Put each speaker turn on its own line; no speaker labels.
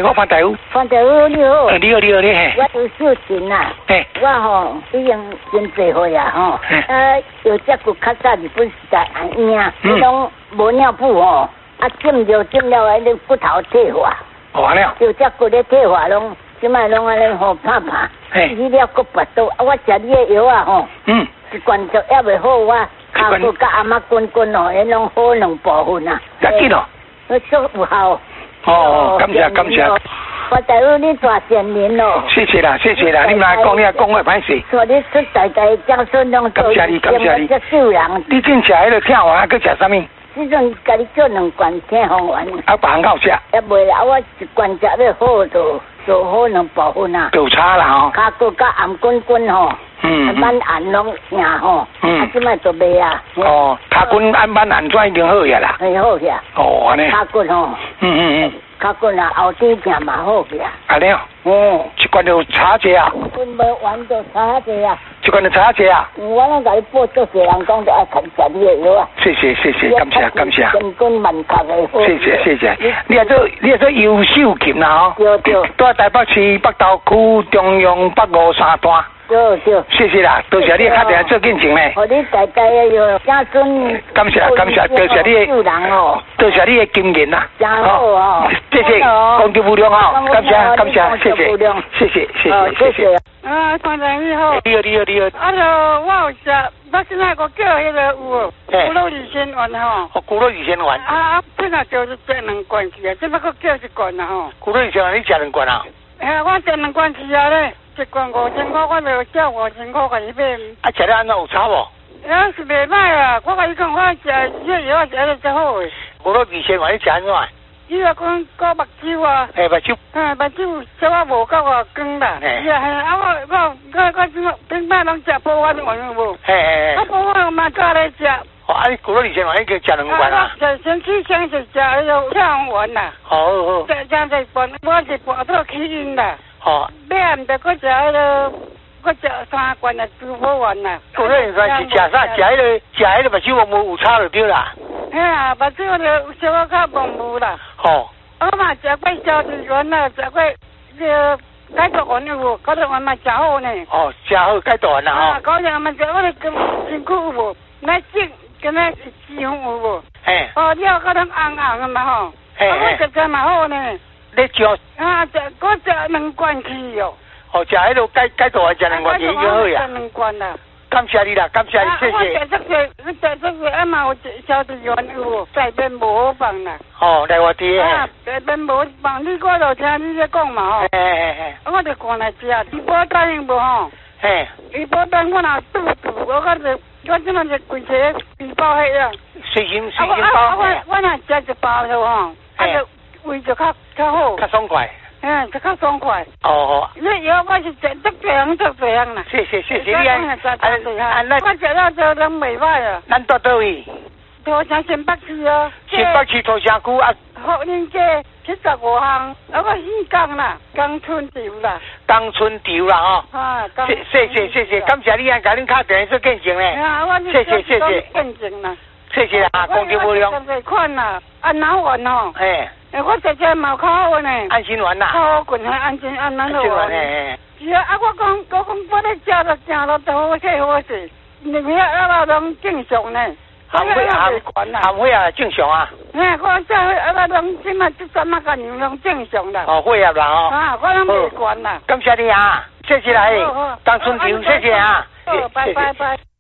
我潘大夫。
潘大夫你好。
你好，你好，你好。
我有秀琴呐。
嘿。
我吼已经真侪岁啊吼。有只骨较早日本时代按样，迄种无尿布吼，浸了，迄个骨头退化。
哦，安尼啊。
有只骨咧退化拢，即摆拢安尼吼拍拍。嘿。去了骨拔刀，我食你的药啊吼。一罐就还袂好，我骹骨甲阿妈滚吼，迄拢好两部分啊。
要紧哦。
我足有效。
哦，感谢。
我大夫你大善人咯。
谢谢啦，你来讲，你讲我歹势。
说你出大将军拢做。
感谢你。
这秀人。
你正食迄个听完，佮食啥物？
即阵家己做2罐听方丸。
别人够食。
也袂啦，我一罐食要好做好2部分啊。
有差啦吼。
骹骨甲颔滚吼。满按拢硬吼。即摆就袂啊。
哦，骹骨按满按转已经好呀啦。
好呀。
哦，安尼。
骹骨吼。骹骨啊，后底疼嘛好去啊。
安尼哦。一罐就茶者啊。
滚无完就茶者啊。
一罐就茶者啊。
我拢甲你报做些人讲就爱食你的药啊。
谢谢，感谢。
千军万确的好。
谢谢。你也做优秀琴啦
吼。对。
在台北市北投区中央北53段。
对。
谢谢啦，多谢你打电话做见证咧。
互你大家哟，家尊。
感谢，多谢你的。多谢你的经验啦。
真好哦。
谢谢，公德无量哦，感谢，谢谢。
团长你好。
你好。
我有食，我现在我叫迄个有骨肉二仙丸吼。
骨肉二仙丸。
本来就是食2罐去啊，即摆佫叫1罐啊吼。
骨肉二仙丸你食2罐啊？
我食2罐去啊咧，1罐5000块，我就叫5000块给伊买。
食了安怎有差无？
是袂歹啊，我甲伊讲，我食这药食得最好诶。
骨肉二仙丸你食安怎？
伊就讲搞目睭啊。
目睭。
目睭小可无够光啦。我顶摆拢食补丸丸有无？补丸嘛早咧食。
你骨肉二仙丸你叫食2罐啊？
先去先是食迄个跳丸啦。好。食一半，我是半到起晕啦。尾暗着佫食迄个，佫食3罐的猪补丸啦。
骨肉二仙丸是食啥？食迄个目睭有差就对啦。
目睭就小可较模糊啦。我嘛食过消脂丸啦，食过个解毒丸有无？解毒丸嘛真好呢。
真好解毒丸啦
解毒丸嘛食我哋辛苦有无？来整跟那脂肪有无？料可能红的嘛吼。我食嘛好呢。
你食？
我食2罐去哟。
食迄个解毒丸食2罐去就好呀。
食2罐啦。
感谢你啦，谢谢。
我食这个，嘛有消脂丸有无？内面无好放啦。
来我滴。
内面无放，我就听你在讲嘛吼。我就赶来食，医保单有无吼？医保单我若拄，我即马就规个医保迄样。
随身包。
我若食1包就吼，就胃就较好。
较爽快。
就较爽快。你药我是食足多样啦。
谢谢你
我食了就拢袂歹啊。
咱住倒位？
土城新北区啊。
新北区土城区啊。
福林街75巷，我姓江啦，江春潮啦。
江春潮啦吼。谢谢，感谢你啊，甲恁打电话做见证咧。谢谢。
见证啦。
谢谢啊，公德无量。
我款啦，安脑丸吼。我食嘛较好呢。
安心丸啦。
好滚还安心安脑丸。是啊，我讲我咧食就行了都好势，你遐拢正常呢。
含血啊，正常啊。
我这拢即马这3个年拢正常啦。
血压啦
我拢袂管啦。
感谢你啊，谢谢啦，江春潮，谢谢啊。
拜。